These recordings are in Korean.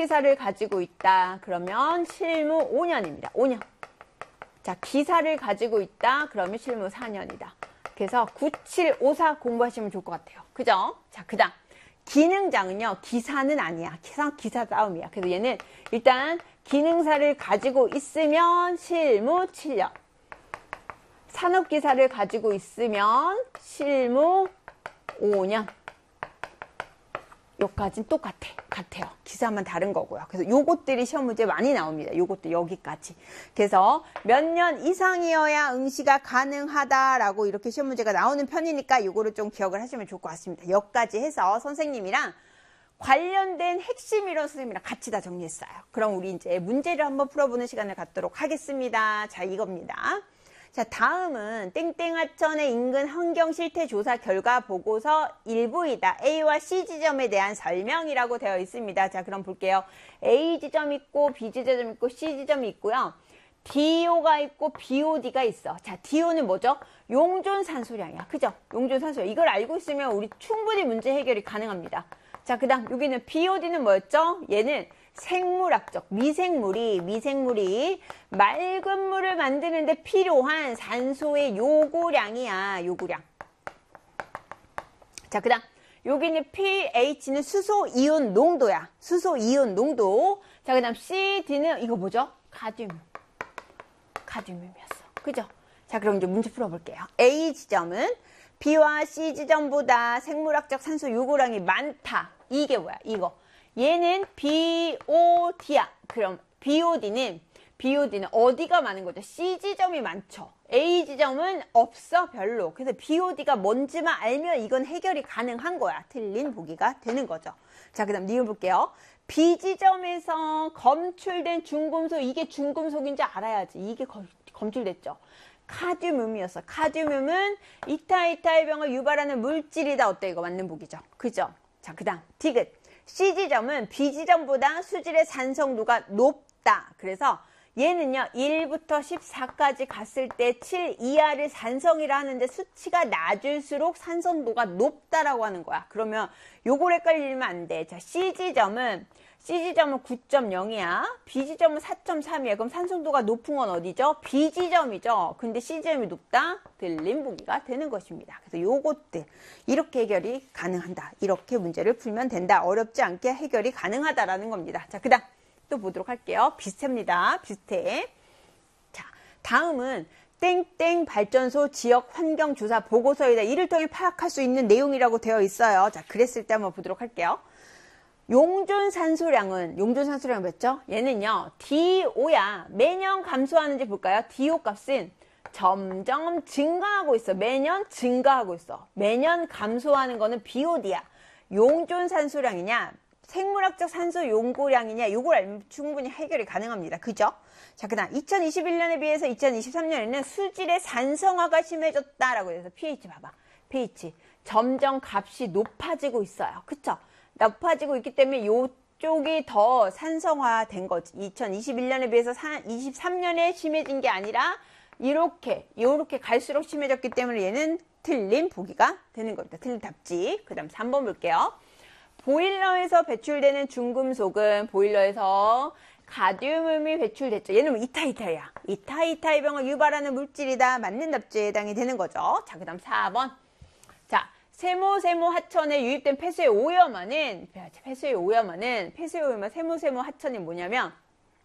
산업기사를 가지고 있다. 그러면 실무 5년입니다. 5년. 자, 기사를 가지고 있다. 그러면 실무 4년이다. 그래서 9754 공부하시면 좋을 것 같아요. 그죠? 자, 그 다음. 기능장은요, 기사는 아니야. 기사 싸움이야. 그래서 얘는 일단 기능사를 가지고 있으면 실무 7년. 산업기사를 가지고 있으면 실무 5년. 요까지는 같아요. 기사만 다른 거고요. 그래서 요것들이 시험 문제 많이 나옵니다. 요것도 여기까지. 그래서 몇 년 이상이어야 응시가 가능하다라고 이렇게 시험 문제가 나오는 편이니까 요거를 좀 기억을 하시면 좋을 것 같습니다. 여기까지 해서 선생님이랑 관련된 핵심 이론 선생님이랑 같이 다 정리했어요. 그럼 우리 이제 문제를 한번 풀어보는 시간을 갖도록 하겠습니다. 자, 이겁니다. 자, 다음은 땡땡하천의 인근 환경 실태 조사 결과 보고서 일부이다. A와 C 지점에 대한 설명이라고 되어 있습니다. 자, 그럼 볼게요. A 지점 있고 B 지점 있고 C 지점이 있고요. DO가 있고 BOD가 있어. 자, DO는 뭐죠? 용존 산소량이야. 그죠? 용존 산소량. 이걸 알고 있으면 우리 충분히 문제 해결이 가능합니다. 자, 그 다음 여기는 BOD는 뭐였죠? 얘는 생물학적 미생물이 맑은 물을 만드는데 필요한 산소의 요구량이야. 요구량. 자, 그 다음 여기는 pH는 수소 이온 농도야. 수소 이온 농도. 자, 그 다음 CD는 이거 뭐죠? 카드뮴이었어. 그죠? 자, 그럼 이제 문제 풀어볼게요. A 지점은 B와 C 지점보다 생물학적 산소 요구량이 많다. 이게 뭐야? 이거. 얘는 BOD야. 그럼 BOD는 어디가 많은 거죠? C 지점이 많죠. A 지점은 없어, 별로. 그래서 BOD가 뭔지만 알면 이건 해결이 가능한 거야. 틀린 보기가 되는 거죠. 자, 그 다음 니을 볼게요. B 지점에서 검출된 중금속, 이게 중금속인지 알아야지. 이게 검출됐죠. 카드뮴이었어. 카드뮴은 이타이타이병을 유발하는 물질이다. 어때? 이거 맞는 보기죠. 그죠? 자, 그 다음 디귿. C 지점은 B 지점보다 수질의 산성도가 높다. 그래서 얘는요 1부터 14까지 갔을 때 7 이하를 산성이라 하는데 수치가 낮을수록 산성도가 높다라고 하는 거야. 그러면 요걸 헷갈리면 안 돼. 자, C 지점은 9.0이야. B 지점은 4.3이야. 그럼 산성도가 높은 건 어디죠? B 지점이죠. 근데 C 지점이 높다? 틀린 보기가 되는 것입니다. 그래서 요것들 이렇게 해결이 가능한다. 이렇게 문제를 풀면 된다. 어렵지 않게 해결이 가능하다라는 겁니다. 자, 그다음 또 보도록 할게요. 비슷합니다. 비슷해. 자, 다음은 땡땡 발전소 지역 환경 조사 보고서이다. 이를 통해 파악할 수 있는 내용이라고 되어 있어요. 자, 그랬을 때 한번 보도록 할게요. 용존 산소량은 몇죠? 얘는요 DO야. 매년 감소하는지 볼까요? DO 값은 점점 증가하고 있어. 매년 증가하고 있어. 매년 감소하는 거는 BOD야. 용존 산소량이냐 생물학적 산소 요구량이냐, 요걸 알면 충분히 해결이 가능합니다. 그죠? 자, 그 다음 2021년에 비해서 2023년에는 수질의 산성화가 심해졌다라고 해서 pH 봐봐. pH 점점 값이 높아지고 있어요. 그쵸? 높아지고 있기 때문에 요쪽이 더 산성화된 거지. 2021년에 비해서 23년에 심해진 게 아니라 이렇게 갈수록 심해졌기 때문에 얘는 틀린 보기가 되는 겁니다. 틀린 답지. 그 다음 3번 볼게요. 보일러에서 배출되는 중금속은 보일러에서 가뮴음이 배출됐죠. 얘는 이타이타이야. 이타이타이병을 유발하는 물질이다. 맞는 답지에 해당이 되는 거죠. 자, 그 다음 4번. 자, 세모 하천에 유입된 폐수의 오염원은 세모 하천이 뭐냐면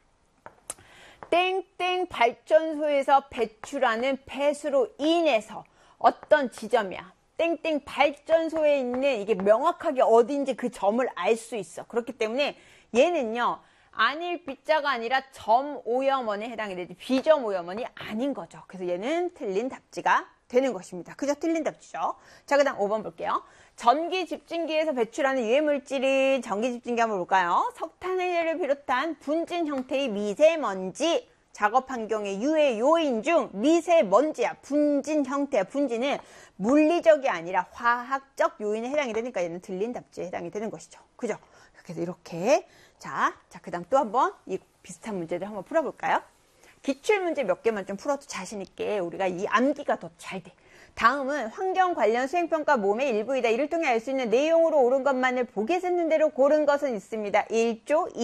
땡땡 발전소에서 배출하는 폐수로 인해서 어떤 지점이야. 땡땡 발전소에 있는 이게 명확하게 어딘지 그 점을 알 수 있어. 그렇기 때문에 얘는요 안일 B자가 아니라 점 오염원에 해당이 되지 B점 오염원이 아닌 거죠. 그래서 얘는 틀린 답지가 되는 것입니다. 그죠? 틀린 답지죠. 자, 그 다음 5번 볼게요. 전기 집진기에서 배출하는 유해물질인 전기 집진기 한번 볼까요? 석탄을 비롯한 분진 형태의 미세먼지 작업 환경의 유해 요인 중 미세먼지야. 분진 형태야. 분진은 물리적이 아니라 화학적 요인에 해당이 되니까 얘는 틀린 답지에 해당이 되는 것이죠. 그죠? 그래서 이렇게 자, 그 다음 또 한번 이 비슷한 문제들 한번 풀어볼까요? 기출문제 몇 개만 좀 풀어도 자신있게 우리가 이 암기가 더 잘 돼. 다음은 환경 관련 수행평가 모음의 일부이다. 이를 통해 알 수 있는 내용으로 옳은 것만을 보게 샜는 대로 고른 것은 있습니다. 1조,